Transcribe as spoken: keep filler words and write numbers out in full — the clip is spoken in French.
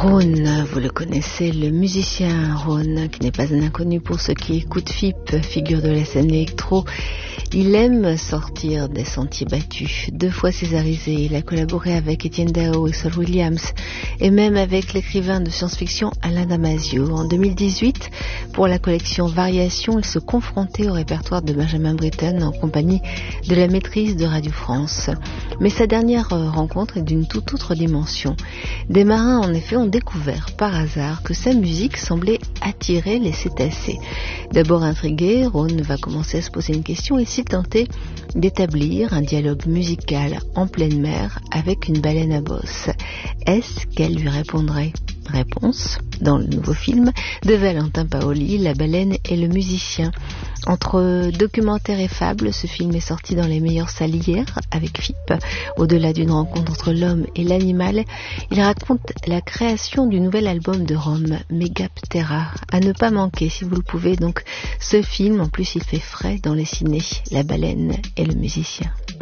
Rhône, vous le connaissez, le musicien Rhône, qui n'est pas un inconnu pour ceux qui écoutent F I P, figure de la scène électro. Il aime sortir des sentiers battus. Deux fois césarisé, il a collaboré avec Etienne Dao et Saul Williams, et même avec l'écrivain de science-fiction Alain Damasio. En deux mille dix-huit, pour la collection Variations, il se confrontait au répertoire de Benjamin Britten en compagnie de la maîtrise de Radio France. Mais sa dernière rencontre est d'une toute autre dimension. Des marins, en effet, ont découvert par hasard que sa musique semblait attirer les cétacés. D'abord intrigué, Rhône va commencer à se poser une question et s'il tentait d'établir un dialogue musical en pleine mer avec une baleine à bosse. Est-ce qu'elle lui répondrait ? Réponse dans le nouveau film de Valentin Paoli, La baleine et le musicien. Entre documentaire et fable, ce film est sorti dans les meilleures salles hier avec F I P. Au-delà d'une rencontre entre l'homme et l'animal, il raconte la création du nouvel album de Rome, Megaptera. À ne pas manquer si vous le pouvez, donc ce film, en plus il fait frais dans les cinés, La baleine et le musicien.